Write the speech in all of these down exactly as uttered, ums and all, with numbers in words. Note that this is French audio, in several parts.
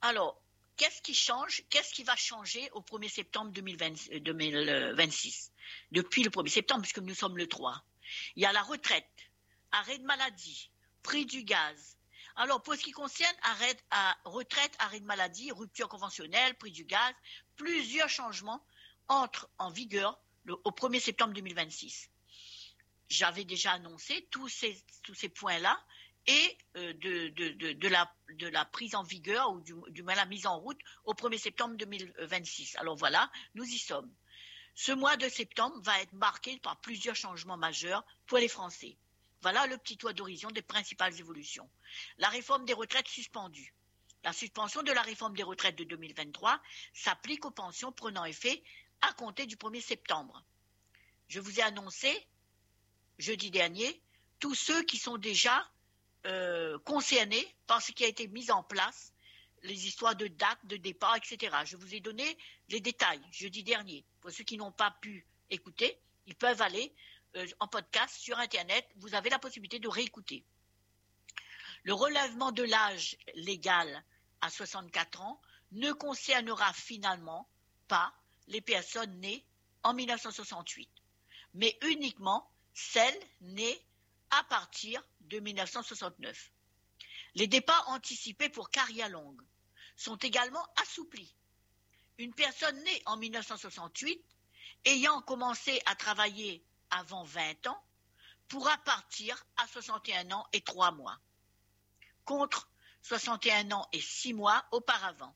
Alors, qu'est-ce qui change? Qu'est-ce qui va changer au premier septembre deux mille vingt, deux mille vingt-six? Depuis le premier septembre, puisque nous sommes le trois. Il y a la retraite, arrêt de maladie, prix du gaz. Alors, pour ce qui concerne arrêt, à, retraite, arrêt de maladie, rupture conventionnelle, prix du gaz, plusieurs changements entrent en vigueur le, au premier septembre deux mille vingt-six. J'avais déjà annoncé tous ces, tous ces points-là et euh, de, de, de, de, la, de la prise en vigueur ou du, du moins la mise en route au premier septembre deux mille vingt-six. Alors voilà, nous y sommes. Ce mois de septembre va être marqué par plusieurs changements majeurs pour les Français. Voilà le petit toit d'horizon des principales évolutions. La réforme des retraites suspendue. La suspension de la réforme des retraites de deux mille vingt-trois s'applique aux pensions prenant effet à compter du premier septembre. Je vous ai annoncé, jeudi dernier, tous ceux qui sont déjà euh, concernés par ce qui a été mis en place, les histoires de date, de départ, et cetera. Je vous ai donné les détails jeudi dernier. Pour ceux qui n'ont pas pu écouter, ils peuvent aller euh, en podcast sur Internet. Vous avez la possibilité de réécouter. Le relèvement de l'âge légal à soixante-quatre ans ne concernera finalement pas les personnes nées en mille neuf cent soixante-huit, mais uniquement celles nées à partir de mille neuf cent soixante-neuf. Les départs anticipés pour carrière longue sont également assouplis. Une personne née en mille neuf cent soixante-huit, ayant commencé à travailler avant vingt ans, pourra partir à soixante et un ans et trois mois, contre soixante et un ans et six mois auparavant.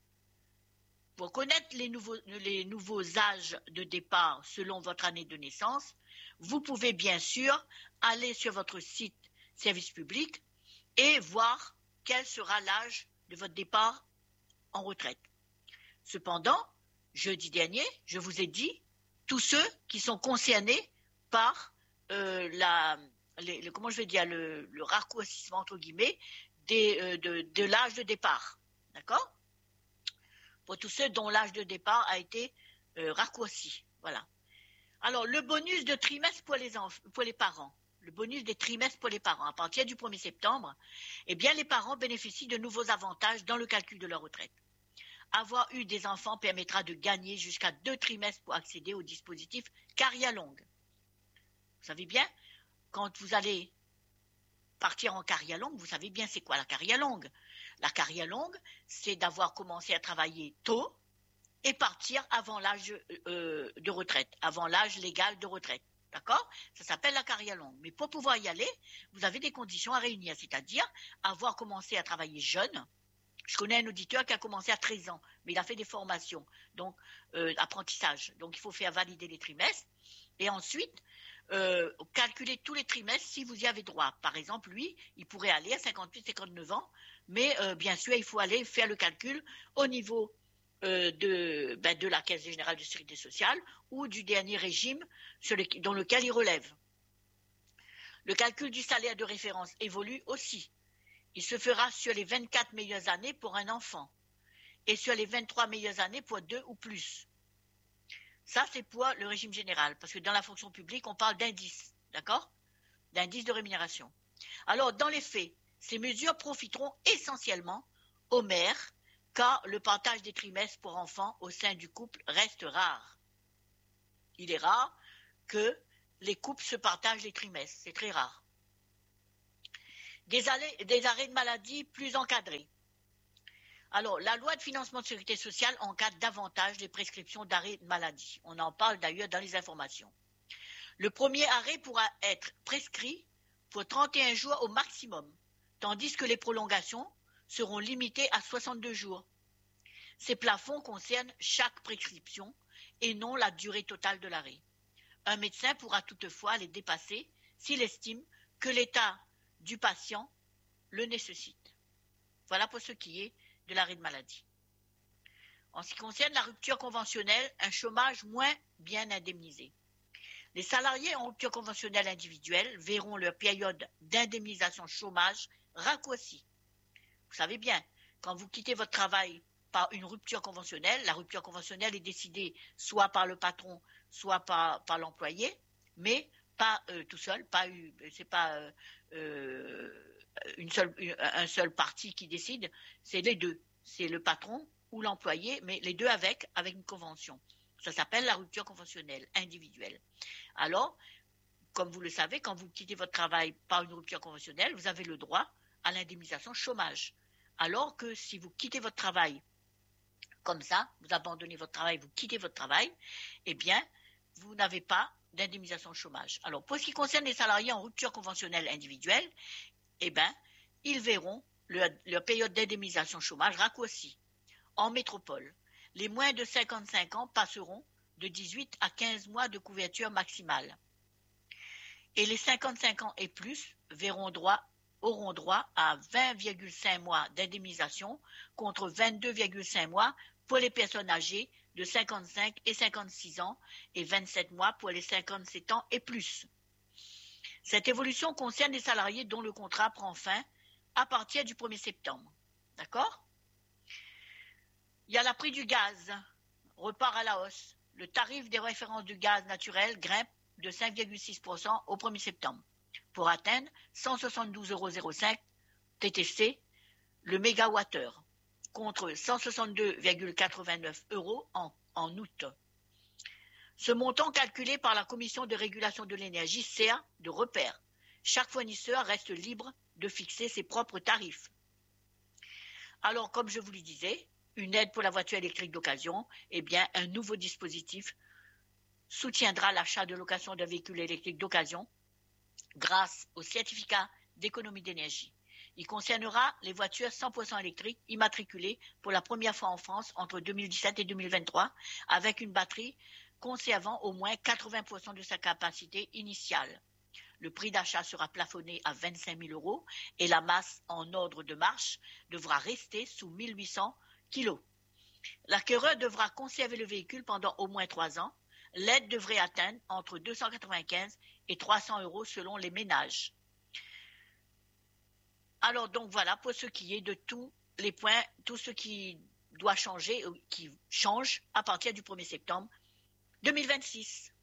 Pour connaître les nouveaux, les nouveaux âges de départ selon votre année de naissance, vous pouvez bien sûr aller sur votre site service public et voir quel sera l'âge de votre départ en retraite. Cependant, jeudi dernier, je vous ai dit, tous ceux qui sont concernés par euh, la, les, le, comment je vais dire, le, le raccourcissement entre guillemets des, euh, de, de l'âge de départ, d'accord? Pour tous ceux dont l'âge de départ a été euh, raccourci, voilà. Alors, le bonus de trimestre pour les, enf- pour les parents, le bonus des trimestres pour les parents, à partir du premier septembre, eh bien, les parents bénéficient de nouveaux avantages dans le calcul de leur retraite. Avoir eu des enfants permettra de gagner jusqu'à deux trimestres pour accéder au dispositif carrière longue. Vous savez bien, quand vous allez partir en carrière longue, vous savez bien c'est quoi la carrière longue. La carrière longue, c'est d'avoir commencé à travailler tôt et partir avant l'âge euh, de retraite, avant l'âge légal de retraite. D'accord? Ça s'appelle la carrière longue. Mais pour pouvoir y aller, vous avez des conditions à réunir, c'est-à-dire avoir commencé à travailler jeune. Je connais un auditeur qui a commencé à treize ans, mais il a fait des formations, donc euh, apprentissage. Donc il faut faire valider les trimestres et ensuite euh, calculer tous les trimestres si vous y avez droit. Par exemple, lui, il pourrait aller à cinquante-huit cinquante-neuf ans, mais euh, bien sûr, il faut aller faire le calcul au niveau euh, de, ben, de la Caisse générale de sécurité sociale ou du dernier régime sur le, dans lequel il relève. Le calcul du salaire de référence évolue aussi. Il se fera sur les vingt-quatre meilleures années pour un enfant et sur les vingt-trois meilleures années pour deux ou plus. Ça, c'est pour le régime général, parce que dans la fonction publique, on parle d'indice, d'accord? D'indice de rémunération. Alors, dans les faits, ces mesures profiteront essentiellement aux mères, car le partage des trimestres pour enfants au sein du couple reste rare. Il est rare que les couples se partagent les trimestres, c'est très rare. Des arrêts, des arrêts de maladie plus encadrés. Alors, la loi de financement de sécurité sociale encadre davantage les prescriptions d'arrêt de maladie. On en parle d'ailleurs dans les informations. Le premier arrêt pourra être prescrit pour trente et un jours au maximum, tandis que les prolongations seront limitées à soixante-deux jours. Ces plafonds concernent chaque prescription et non la durée totale de l'arrêt. Un médecin pourra toutefois les dépasser s'il estime que l'état du patient le nécessite. Voilà pour ce qui est de l'arrêt de maladie. En ce qui concerne la rupture conventionnelle, un chômage moins bien indemnisé. Les salariés en rupture conventionnelle individuelle verront leur période d'indemnisation chômage raccourcie. Vous savez bien, quand vous quittez votre travail par une rupture conventionnelle, la rupture conventionnelle est décidée soit par le patron, soit par, par l'employé, mais pas euh, tout seul, pas c'est pas euh, euh, une seule, une, un seul parti qui décide, c'est les deux. c'est le patron ou l'employé, mais les deux avec, avec une convention. Ça s'appelle la rupture conventionnelle individuelle. Alors, comme vous le savez, quand vous quittez votre travail par une rupture conventionnelle, vous avez le droit à l'indemnisation chômage. Alors que si vous quittez votre travail comme ça, vous abandonnez votre travail, vous quittez votre travail, eh bien, vous n'avez pas d'indemnisation chômage. Alors, pour ce qui concerne les salariés en rupture conventionnelle individuelle, eh bien, ils verront leur, leur période d'indemnisation chômage raccourcie. En métropole, les moins de cinquante-cinq ans passeront de dix-huit à quinze mois de couverture maximale. Et les cinquante-cinq ans et plus verront droit, auront droit à vingt virgule cinq mois d'indemnisation contre vingt-deux virgule cinq mois pour les personnes âgées de cinquante-cinq et cinquante-six ans et vingt-sept mois pour les cinquante-sept ans et plus. Cette évolution concerne les salariés dont le contrat prend fin à partir du premier septembre. D'accord ? Il y a la prix du gaz, repart à la hausse. Le tarif des références du gaz naturel grimpe de cinq virgule six pour cent au premier septembre pour atteindre cent soixante-douze euros zéro cinq T T C le mégawattheure contre cent soixante-deux virgule quatre-vingt-neuf euros en, en août. Ce montant calculé par la Commission de régulation de l'énergie sert de repère. Chaque fournisseur reste libre de fixer ses propres tarifs. Alors, comme je vous le disais, une aide pour la voiture électrique d'occasion, eh bien, un nouveau dispositif soutiendra l'achat de location d'un véhicule électrique d'occasion grâce au certificat d'économie d'énergie. Il concernera les voitures cent pour cent électriques immatriculées pour la première fois en France entre deux mille dix-sept et deux mille vingt-trois avec une batterie conservant au moins quatre-vingts pour cent de sa capacité initiale. Le prix d'achat sera plafonné à vingt-cinq mille euros et la masse en ordre de marche devra rester sous mille huit cents kilos. L'acquéreur devra conserver le véhicule pendant au moins trois ans. L'aide devrait atteindre entre deux cent quatre-vingt-quinze et trois cents euros selon les ménages. Alors donc voilà pour ce qui est de tous les points, tout ce qui doit changer, qui change à partir du premier septembre deux mille vingt-six.